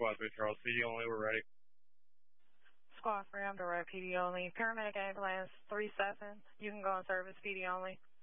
Squad 3 Charles, PD only, we're ready. Squad 3, I'm direct, PD only. Paramedic ambulance 37, you can go on service, PD only.